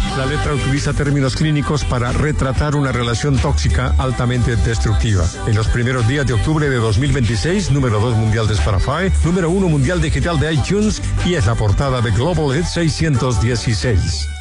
La letra utiliza términos clínicos para retratar una relación tóxica altamente destructiva. En los primeros días de octubre de 2026, número 2 mundial de Spotify, número 1 mundial digital de iTunes y es la portada de Global Hit 616.